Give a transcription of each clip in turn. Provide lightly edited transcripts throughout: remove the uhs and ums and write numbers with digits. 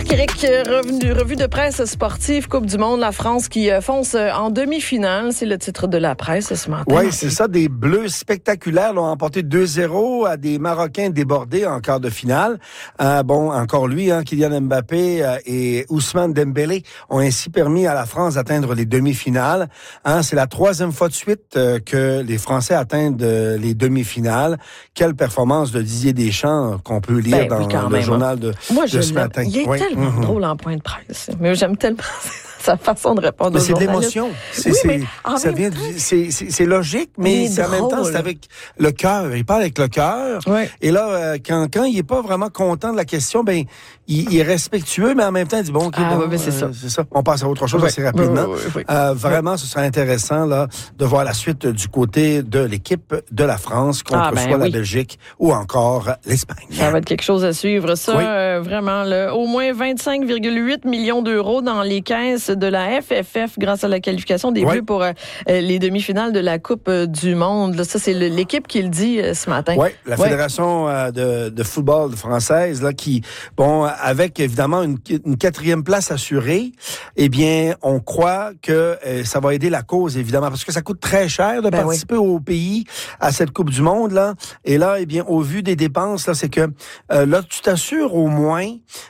Marc-Éric, revue de presse sportive, Coupe du monde, la France qui fonce en demi-finale. C'est le titre de la presse ce matin. Oui, c'est ça. Des Bleus spectaculaires l'ont emporté 2-0 à des Marocains débordés en quart de finale. Encore lui, Kylian Mbappé et Ousmane Dembélé ont ainsi permis à la France d'atteindre les demi-finales. C'est la troisième fois de suite que les Français atteignent les demi-finales. Quelle performance de Didier Deschamps qu'on peut lire dans le journal de ce matin. Il est tellement drôle en point de presse. Mais j'aime tellement sa façon de répondre aux journalistes. C'est de l'émotion. C'est logique, mais c'est en même temps, c'est avec le cœur. Il parle avec le cœur. Ouais. Et là, quand il est pas vraiment content de la question, il est respectueux, mais en même temps, il dit c'est ça. On passe à autre chose assez rapidement. Vraiment, ce serait intéressant là de voir la suite du côté de l'équipe de la France contre soit la Belgique ou encore l'Espagne. Ça va être quelque chose à suivre, ça. Vraiment, au moins 25,8 millions d'euros dans les caisses de la FFF grâce à la qualification des Bleus pour les demi-finales de la Coupe du monde. Là, ça, c'est l'équipe qui le dit ce matin. Oui, la Fédération de football française, là, qui, avec évidemment une quatrième place assurée, on croit que ça va aider la cause, évidemment, parce que ça coûte très cher de participer au pays à cette Coupe du monde, là. Et là, au vu des dépenses, là, c'est que là, tu t'assures au moins,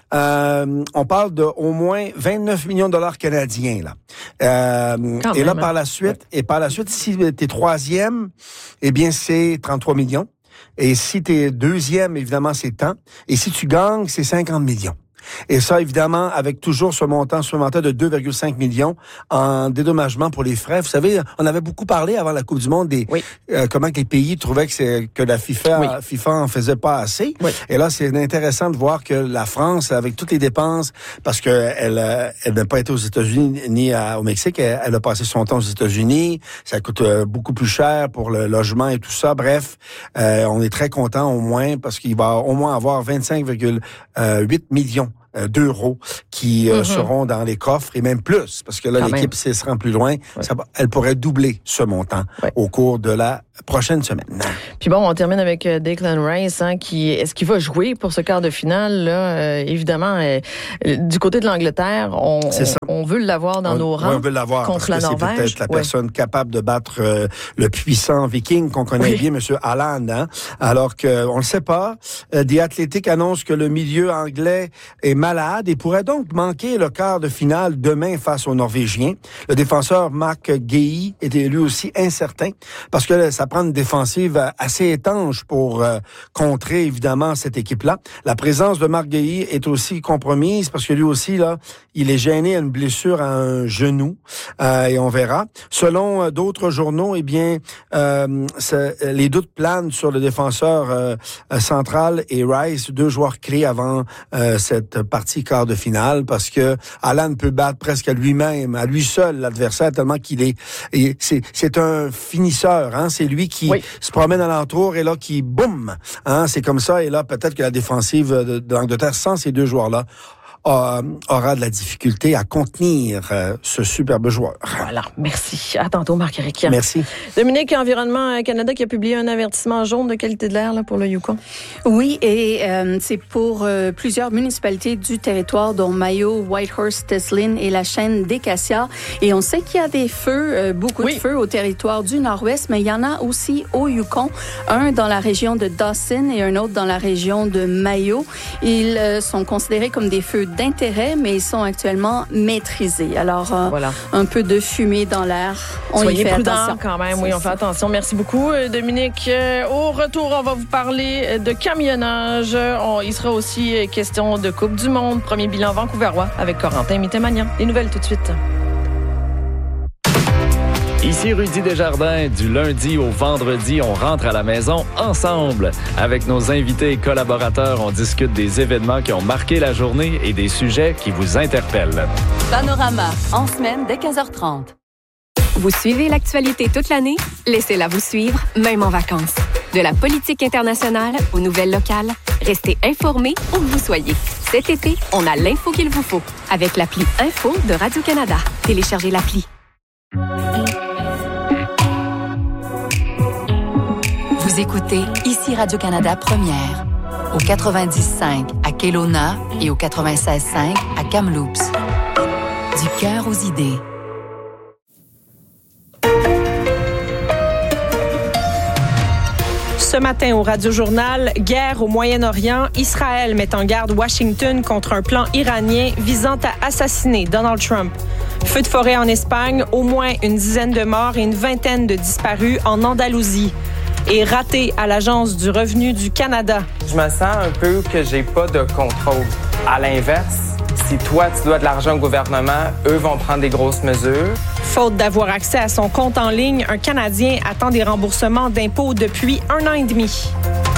on parle de au moins 29 millions de dollars canadiens, là. Et là, par la suite, si t'es troisième, c'est 33 millions. Et si t'es deuxième, évidemment, c'est tant. Et si tu gagnes, c'est 50 millions. Et ça, évidemment, avec toujours ce montant supplémentaire de 2,5 millions en dédommagement pour les frais. Vous savez, on avait beaucoup parlé avant la Coupe du monde comment que les pays trouvaient que la FIFA en faisait pas assez. Oui. Et là, c'est intéressant de voir que la France, avec toutes les dépenses, parce que elle n'a pas été aux États-Unis ni au Mexique, elle a passé son temps aux États-Unis. Ça coûte beaucoup plus cher pour le logement et tout ça. Bref, on est très content au moins parce qu'il va au moins avoir 25,8 millions d'euros qui seront dans les coffres et même plus, parce que là, l'équipe, si elle se rend plus loin, elle pourrait doubler ce montant au cours de la prochaine semaine. Puis on termine avec Declan Rice, est-ce qu'il va jouer pour ce quart de finale, là? Évidemment, du côté de l'Angleterre, on veut l'avoir dans nos rangs. On veut l'avoir contre la Norvège. C'est peut-être la personne capable de battre le puissant Viking qu'on connaît bien, M. Haaland, alors qu'on le sait pas. The Athletic annonce que le milieu anglais est malade et pourrait donc manquer le quart de finale demain face aux Norvégiens. Le défenseur Marc Guéhi était lui aussi incertain parce que ça prend une défensive assez étanche pour contrer évidemment cette équipe-là. La présence de Marc Guéhi est aussi compromise parce que lui aussi là, il est gêné à une blessure à un genou et on verra. Selon d'autres journaux, les doutes planent sur le défenseur central et Rice, deux joueurs clés avant cette partie quart de finale, parce que Haaland peut battre presque à lui-même, à lui seul, l'adversaire, tellement c'est un finisseur, c'est lui qui se promène alentour et là, qui, boum, c'est comme ça, et là, peut-être que la défensive de l'Angleterre, sans ces deux joueurs-là, aura de la difficulté à contenir ce superbe joueur. Voilà, merci. À tantôt, Marc-Éric. Merci. Dominique, Environnement Canada qui a publié un avertissement jaune de qualité de l'air là, pour le Yukon. Oui, et c'est pour plusieurs municipalités du territoire, dont Mayo, Whitehorse, Teslin et la chaîne d'Acacia. Et on sait qu'il y a des feux, beaucoup de feux au territoire du Nord-Ouest, mais il y en a aussi au Yukon, un dans la région de Dawson et un autre dans la région de Mayo. Ils sont considérés comme des feux d'intérêt, mais ils sont actuellement maîtrisés. Alors, un peu de fumée dans l'air. Soyez prudents quand même. Oui, on fait attention. Merci beaucoup, Dominique. Au retour, on va vous parler de camionnage. Il sera aussi question de Coupe du monde. Premier bilan vancouverois avec Corentin Mittemagnan. Les nouvelles tout de suite. Ici Rudy Desjardins. Du lundi au vendredi, on rentre à la maison ensemble. Avec nos invités et collaborateurs, on discute des événements qui ont marqué la journée et des sujets qui vous interpellent. Panorama, en semaine dès 15h30. Vous suivez l'actualité toute l'année? Laissez-la vous suivre, même en vacances. De la politique internationale aux nouvelles locales, restez informés où que vous soyez. Cet été, on a l'info qu'il vous faut avec l'appli Info de Radio-Canada. Téléchargez l'appli. Vous écoutez ici Radio-Canada Première. au 90.5 à Kelowna et au 96.5 à Kamloops. Du cœur aux idées. Ce matin au Radio-Journal, guerre au Moyen-Orient, Israël met en garde Washington contre un plan iranien visant à assassiner Donald Trump. Feu de forêt en Espagne, au moins une dizaine de morts et une vingtaine de disparus en Andalousie. Et raté à l'Agence du revenu du Canada. Je me sens un peu que j'ai pas de contrôle. À l'inverse, si toi, tu dois de l'argent au gouvernement, eux vont prendre des grosses mesures. Faute d'avoir accès à son compte en ligne, un Canadien attend des remboursements d'impôts depuis 1 an et demi.